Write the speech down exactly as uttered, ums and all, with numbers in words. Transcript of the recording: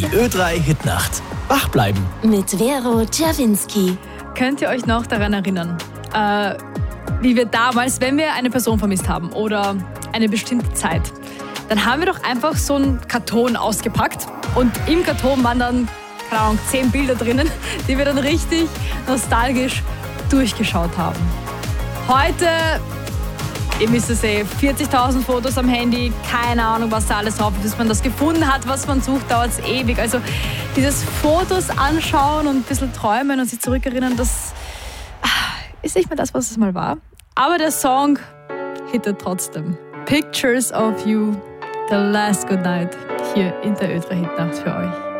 Die Ö drei Hitnacht. Wach bleiben. Mit Vero Czerwinski. Könnt ihr euch noch daran erinnern, äh, wie wir damals, wenn wir eine Person vermisst haben oder eine bestimmte Zeit, dann haben wir doch einfach so einen Karton ausgepackt und im Karton waren dann, keine Ahnung, zehn Bilder drinnen, die wir dann richtig nostalgisch durchgeschaut haben. Heute, ihr müsst es sehen, vierzigtausend Fotos am Handy, keine Ahnung, was da alles drauf ist. Bis man das gefunden hat, was man sucht, dauert es ewig. Also dieses Fotos anschauen und ein bisschen träumen und sich zurückerinnern, das ist nicht mehr das, was es mal war. Aber der Song hittet trotzdem. Pictures of You, The Last Good Night, hier in der Ö drei Hitnacht für euch.